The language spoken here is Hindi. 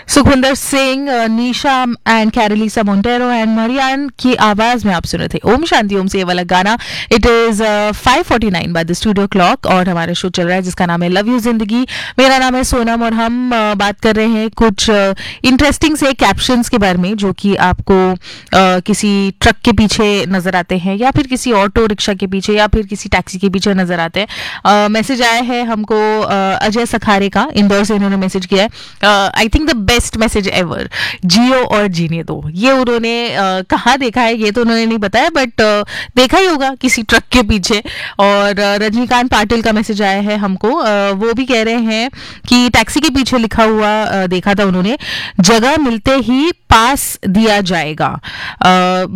Sukhvinder Singh, Nisha and कैरलिसा Montero and Marianne की आवाज में आप सुने थे ओम शांति ओम से ये वाला गाना. It is 5:49 by the studio clock और हमारा शो चल रहा है जिसका नाम है लव यू जिंदगी. मेरा नाम है सोनम और हम बात कर रहे हैं कुछ इंटरेस्टिंग से कैप्शंस के बारे में जो कि आपको किसी ट्रक के पीछे नजर आते हैं या फिर किसी ऑटो रिक्शा के पीछे या फिर किसी टैक्सी के पीछे नजर आते हैं. मैसेज आया है हमको अजय सखारे का, इंदौर से इन्होंने मैसेज किया है. I think the best message ever, जियो और जीने दो. ये उन्होंने कहाँ देखा है ये तो उन्होंने नहीं बताया, बट देखा ही होगा किसी ट्रक के पीछे. और रजनीकांत पाटिल का मैसेज आया है हमको. वो भी कह रहे हैं कि टैक्सी के पीछे लिखा हुआ देखा था उन्होंने, जगह मिलते ही पास दिया जाएगा.